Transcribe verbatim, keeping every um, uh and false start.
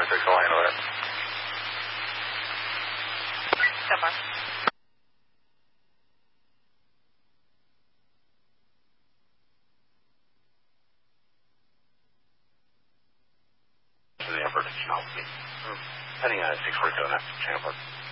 twenty-six, I'll handle that. So far. To the effort, I'll be. Heading on six forty-seven, that's Chamber.